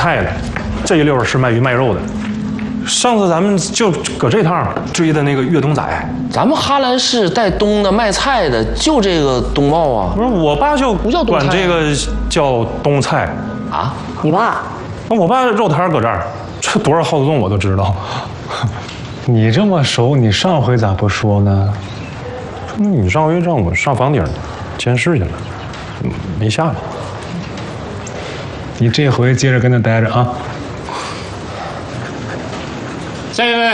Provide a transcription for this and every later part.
菜的，这一溜是卖鱼卖肉的。上次咱们就搁这趟追的那个越冬仔， 咱们哈兰市带冬的卖菜的就这个冬茂啊。 不是我爸就不叫冬菜， 管这个叫冬菜啊？ 你爸？ 我爸肉摊搁这儿，这多少号子洞我都知道。 你这么熟，你上回咋不说呢？ 你上回让我上房顶监视去了，没下来。 你这回接着跟那待着啊。 下一位。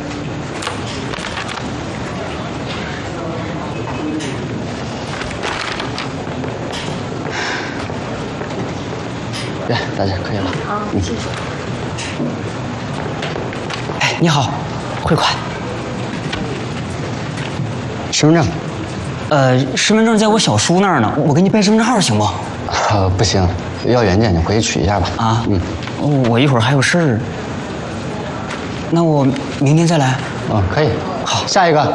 来，大姐可以了。 好，谢谢。 哎，你好，汇款。身份证。身份证在我小叔那儿呢，我给你办身份证号行不？ 不行，要原件，你回去取一下吧。 啊，我一会儿还有事儿。那我明天再来。 可以。好，下一个。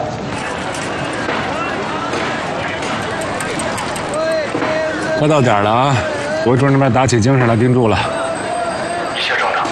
快到点了啊！国柱那边打起精神来盯住了。 一切正常。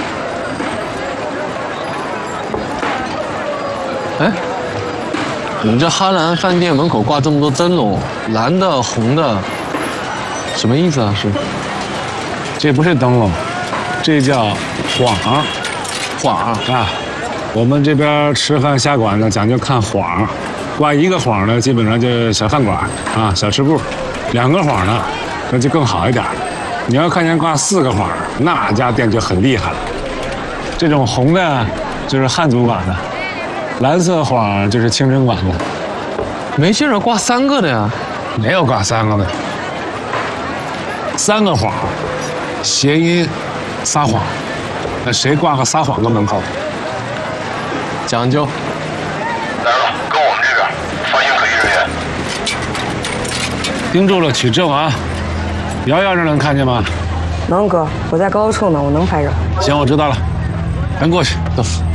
哎，你们这哈兰饭店门口挂这么多灯笼，蓝的、红的，什么意思啊？是？ 这不是灯笼，这叫晃啊！我们这边吃饭下馆子讲究看晃，挂一个晃呢，基本上就是小饭馆啊、小吃部；2个晃呢，那就更好一点。你要看见挂4个晃，那家店就很厉害了。这种红的，就是汉族馆的；蓝色晃就是清真馆的。 没见着挂3个的呀？ 没有挂3个的，3个晃，谐音撒谎。那谁挂个撒谎的门口？ 讲究。 来了，跟我们这边发现可疑人员。 盯住了，取证啊！瑶瑶这能看见吗？ 能哥，我在高处呢，我能拍着。 行，我知道了，咱过去。 走。